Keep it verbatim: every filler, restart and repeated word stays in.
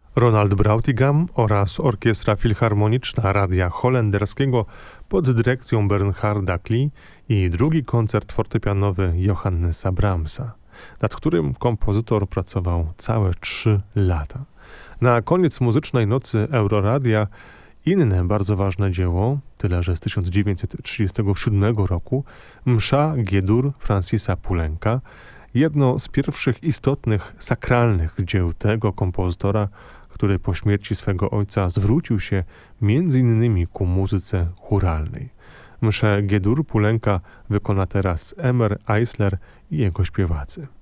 Ronald Brautigam oraz Orkiestra Filharmoniczna Radia Holenderskiego pod dyrekcją Bernharda Klee i drugi koncert fortepianowy Johannesa Brahmsa, nad którym kompozytor pracował całe trzy lata. Na koniec muzycznej nocy Euroradia inne bardzo ważne dzieło, tyle że z tysiąc dziewięćset trzydziestego siódmego roku, Msza G-dur Francisa Poulenca, jedno z pierwszych istotnych, sakralnych dzieł tego kompozytora, który po śmierci swego ojca zwrócił się między innymi ku muzyce chóralnej. Mszę G-dur Poulenca wykona teraz Emer Eisler i jego śpiewacy.